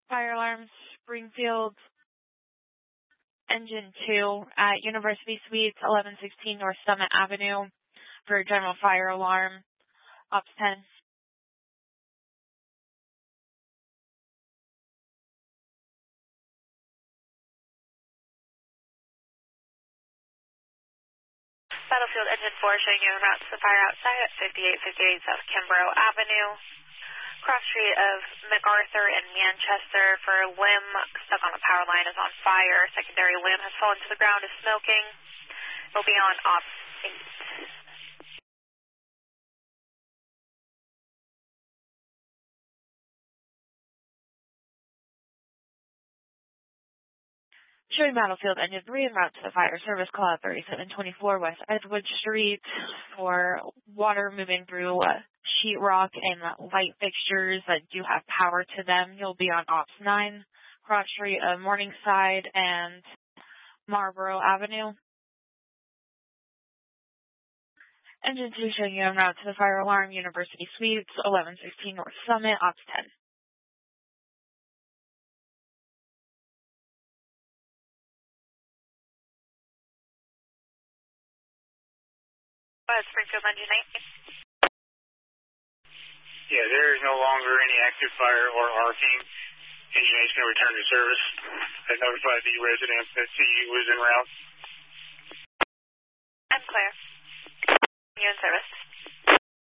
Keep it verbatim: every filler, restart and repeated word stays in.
Fire alarm, Springfield, engine two at University Suites, eleven sixteen North Summit Avenue for general fire alarm, ops ten. Battlefield engine four showing you en route to the fire outside at fifty-eight fifty-eight South Kimbrough Avenue. Cross street of MacArthur and Manchester for limb stuck on the power line is on fire. Secondary limb has fallen to the ground, is smoking. Will be on ops eight. Showing Battlefield engine three en route to the fire service call at thirty-seven twenty-four West Edgewood Street for water moving through uh, sheetrock and light fixtures that do have power to them. You'll be on ops nine, cross street of Morningside and Marlborough Avenue. Engine two showing you en route to the fire alarm, University Suites, eleven sixteen North Summit, ops ten. Springfield engine eight. Yeah, there is no longer any active fire or arcing. Engine eight is going to return to service. I notified the residents that C U was en route. I'm clear. You in service.